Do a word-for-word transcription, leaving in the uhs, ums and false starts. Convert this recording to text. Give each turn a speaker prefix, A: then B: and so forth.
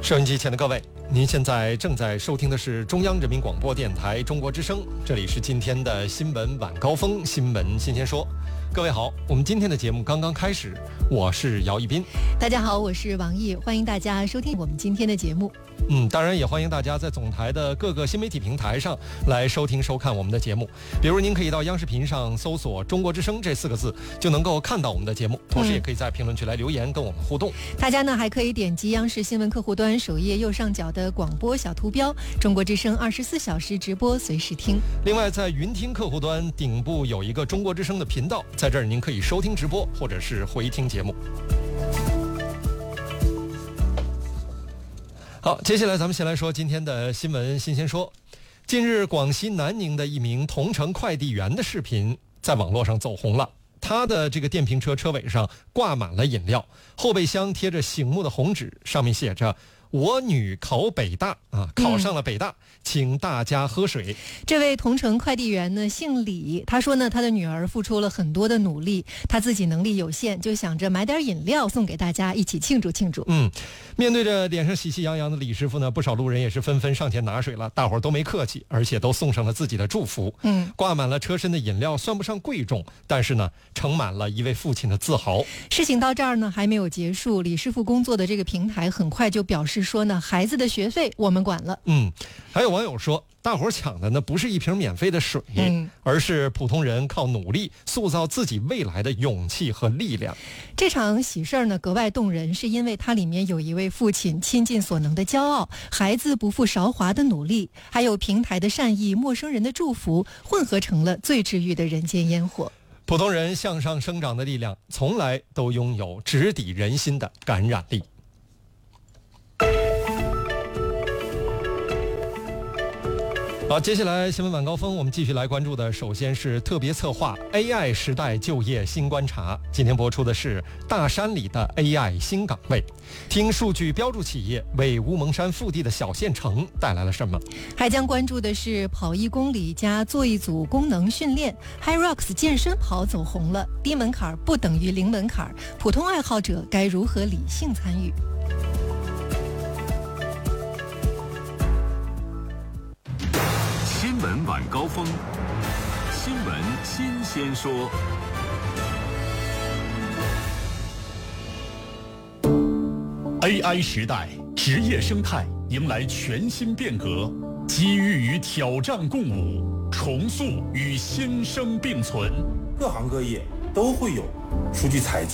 A: 收音机前的各位，您现在正在收听的是中央人民广播电台中国之声，这里是今天的新闻晚高峰，新闻新鲜说。各位好，我们今天的节目刚刚开始，我是姚一斌。
B: 大家好，我是王毅，欢迎大家收听我们今天的节目。
A: 嗯，当然也欢迎大家在总台的各个新媒体平台上来收听收看我们的节目。比如您可以到央视频上搜索中国之声这四个字，就能够看到我们的节目，同时也可以在评论区来留言跟我们互动。
B: 嗯、大家呢还可以点击央视新闻客户端首页右上角的广播小图标，中国之声二十四小时直播随时听。
A: 另外在云听客户端顶部有一个中国之声的频道，在这儿您可以收听直播或者是回听节目。好，接下来咱们先来说今天的新闻新鲜说。近日广西南宁的一名同城快递员的视频在网络上走红了，他的这个电瓶车车尾上挂满了饮料，后备箱贴着醒目的红纸，上面写着我女考北大啊，考上了北大、嗯、请大家喝水。
B: 这位同城快递员呢姓李，他说呢他的女儿付出了很多的努力，他自己能力有限，就想着买点饮料送给大家一起庆祝庆祝。
A: 嗯，面对着脸上喜气洋洋的李师傅呢，不少路人也是纷纷上前拿水了，大伙儿都没客气，而且都送上了自己的祝福。
B: 嗯，
A: 挂满了车身的饮料算不上贵重，但是呢盛满了一位父亲的自豪。
B: 事情到这儿呢还没有结束，李师傅工作的这个平台很快就表示说呢，孩子的学费我们管了。
A: 嗯，还有网友说，大伙儿抢的呢不是一瓶免费的水、嗯、而是普通人靠努力塑造自己未来的勇气和力量。
B: 这场喜事儿呢格外动人，是因为它里面有一位父亲倾尽所能的骄傲，孩子不负韶华的努力，还有平台的善意，陌生人的祝福，混合成了最治愈的人间烟火。
A: 普通人向上生长的力量从来都拥有直抵人心的感染力。好，接下来新闻晚高峰我们继续来关注的首先是特别策划 A I 时代就业新观察。今天播出的是大山里的 A I 新岗位，听数据标注企业为乌蒙山腹地的小县城带来了什么。
B: 还将关注的是跑一公里加做一组功能训练， HYROX 健身跑走红了，低门槛不等于零门槛，普通爱好者该如何理性参与。
C: 新闻晚高峰，新闻新鲜说。A I 时代，职业生态迎来全新变革，机遇与挑战共舞，重塑与新生并存。
D: 各行各业都会有数据采集